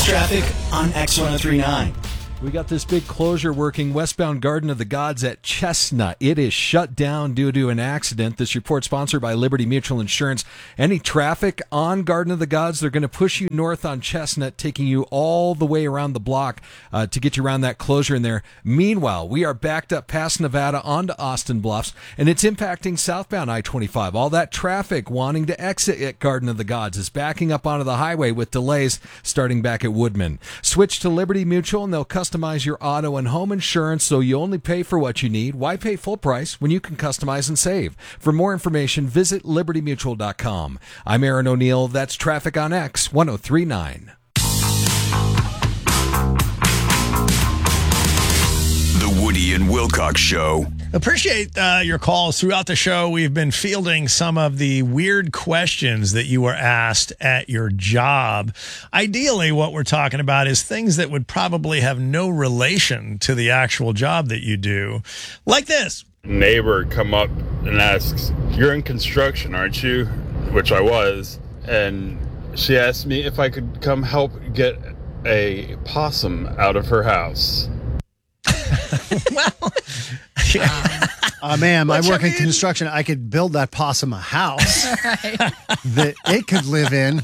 traffic on X1039. We got this big closure working westbound Garden of the Gods at Chestnut. It is shut down due to an accident. This report sponsored by Liberty Mutual Insurance. Any traffic on Garden of the Gods, they're going to push you north on Chestnut, taking you all the way around the block to get you around that closure in there. Meanwhile, we are backed up past Nevada onto Austin Bluffs, and it's impacting southbound I-25. All that traffic wanting to exit at Garden of the Gods is backing up onto the highway with delays starting back at Woodman. Switch to Liberty Mutual, and they'll customize your auto and home insurance so you only pay for what you need. Why pay full price when you can customize and save? For more information, visit libertymutual.com. I'm Aaron O'Neill. That's Traffic on X 1039. The Woody and Wilcox Show. Appreciate your calls throughout the show. We've been fielding some of the weird questions that you were asked at your job. Ideally, what we're talking about is things that would probably have no relation to the actual job that you do. Like this. Neighbor come up and asks, "You're in construction, aren't you?" Which I was. And she asked me if I could come help get a possum out of her house. Well, ma'am, I work in construction. I could build that possum a house that it could live in.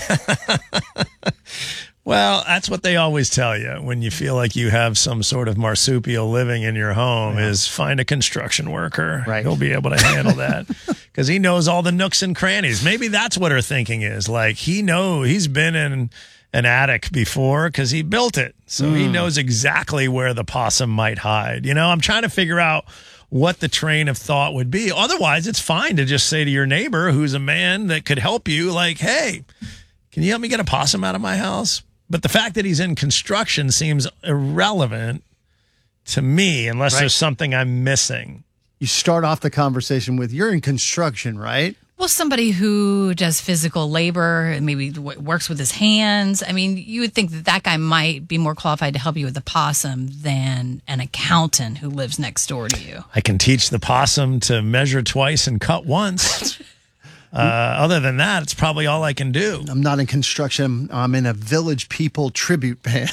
Well, that's what they always tell you when you feel like you have some sort of marsupial living in your home is find a construction worker. Right. He'll be able to handle that because he knows all the nooks and crannies. Maybe that's what her thinking is. Like he's been in an attic before because he built it. So he knows exactly where the possum might hide. You know, I'm trying to figure out what the train of thought would be. Otherwise, it's fine to just say to your neighbor who's a man that could help you, like, hey, can you help me get a possum out of my house? But the fact that he's in construction seems irrelevant to me unless there's something I'm missing. You start off the conversation with, "You're in construction, right?" Well, somebody who does physical labor and maybe works with his hands. I mean, you would think that guy might be more qualified to help you with the possum than an accountant who lives next door to you. I can teach the possum to measure twice and cut once. Other than that, it's probably all I can do. I'm not in construction. I'm in a Village People tribute band.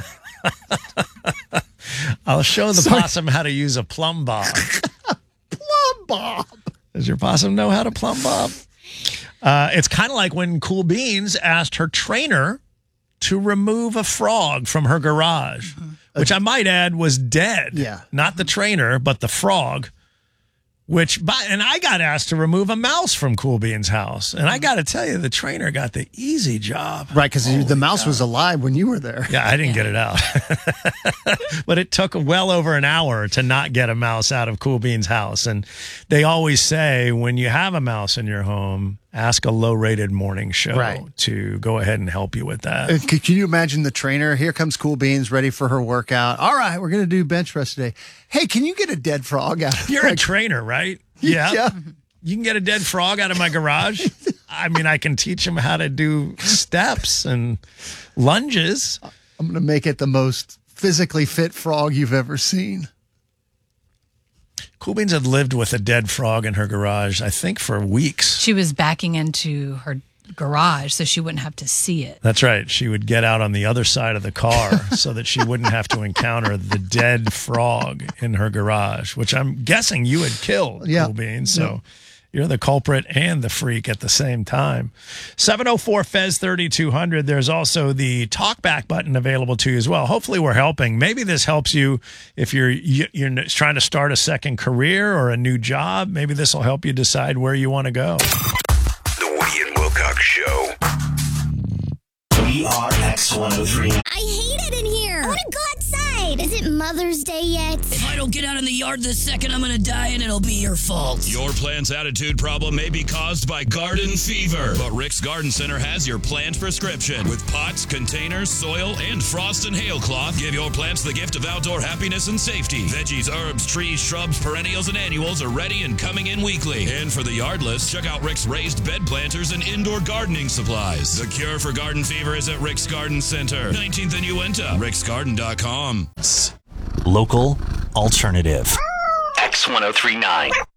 I'll show the possum how to use a plumb bob. Plumb bob. Does your possum know how to plumb bob? It's kind of like when Cool Beans asked her trainer to remove a frog from her garage, which I might add was dead. Yeah. Not the trainer, but the frog. And I got asked to remove a mouse from Cool Beans' house. And I got to tell you, the trainer got the easy job. Right, because the mouse was alive when you were there. Yeah, I didn't get it out. But it took well over an hour to not get a mouse out of Cool Beans' house. And they always say, when you have a mouse in your home, ask a low-rated morning show to go ahead and help you with that. Can you imagine the trainer? Here comes Cool Beans, ready for her workout. All right, we're going to do bench press today. Hey, can you get a dead frog out of You're a trainer, right? Yeah. You can get a dead frog out of my garage? I mean, I can teach him how to do steps and lunges. I'm going to make it the most physically fit frog you've ever seen. Cool Beans had lived with a dead frog in her garage, I think, for weeks. She was backing into her garage so she wouldn't have to see it. That's right. She would get out on the other side of the car so that she wouldn't have to encounter the dead frog in her garage, which I'm guessing you had killed, Cool Beans. So you're the culprit and the freak at the same time. 704-FEZ-3200. There's also the talkback button available to you as well. Hopefully we're helping. Maybe this helps you if you're trying to start a second career or a new job. Maybe this will help you decide where you want to go. The Woody and Wilcox Show. We are X103. I hate it in here. I want to go outside. Is it Mother's Day yet? If I don't get out in the yard this second, I'm going to die and it'll be your fault. Your plant's attitude problem may be caused by garden fever, but Rick's Garden Center has your plant prescription. With pots, containers, soil, and frost and hail cloth, give your plants the gift of outdoor happiness and safety. Veggies, herbs, trees, shrubs, perennials, and annuals are ready and coming in weekly. And for the yardless, check out Rick's raised bed planters and indoor gardening supplies. The cure for garden fever is at Rick's Garden Center, 19th and Uinta, ricksgarden.com. Local alternative. X1039.